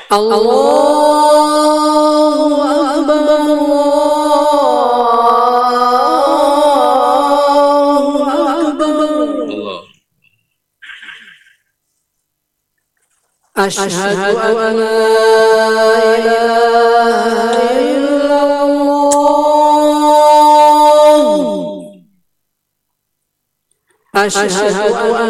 Allahu Akbar, Allahu Akbar. Asyhadu an la ilaha illallah. Asyhadu an